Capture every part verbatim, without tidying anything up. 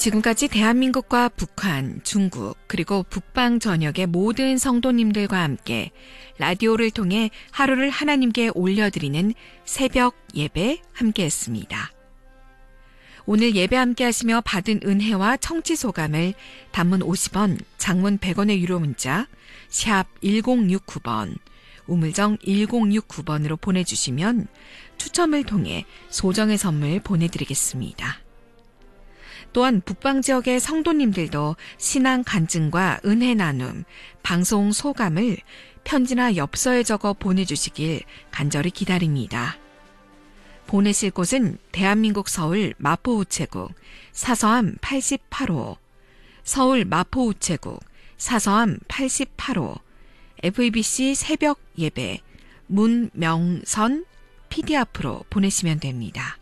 지금까지 대한민국과 북한, 중국, 그리고 북방 전역의 모든 성도님들과 함께 라디오를 통해 하루를 하나님께 올려드리는 새벽 예배 함께했습니다. 오늘 예배 함께 하시며 받은 은혜와 청취 소감을 단문 오십 원, 장문 백 원의 유료 문자 샵 일공육구 번, 우물정 일공육구 번으로 보내주시면 추첨을 통해 소정의 선물 보내드리겠습니다. 또한 북방 지역의 성도님들도 신앙 간증과 은혜 나눔, 방송 소감을 편지나 엽서에 적어 보내주시길 간절히 기다립니다. 보내실 곳은 대한민국 서울 마포우체국 사서함 팔십팔 호, 서울 마포우체국 사서함 팔십팔 호, 에프이비씨 새벽 예배 문명선 피디 앞으로 보내시면 됩니다.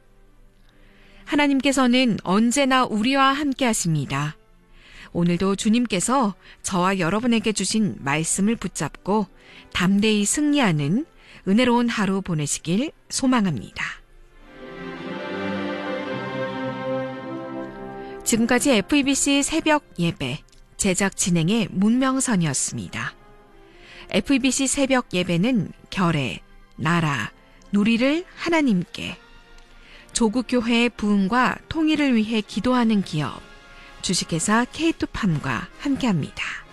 하나님께서는 언제나 우리와 함께 하십니다. 오늘도 주님께서 저와 여러분에게 주신 말씀을 붙잡고 담대히 승리하는 은혜로운 하루 보내시길 소망합니다. 지금까지 에프이비씨 새벽 예배 제작 진행의 문명선이었습니다. 에프이비씨 새벽 예배는 결의, 나라, 누리를 하나님께, 조국교회의 부흥과 통일을 위해 기도하는 기업, 주식회사 케이투팜과 함께합니다.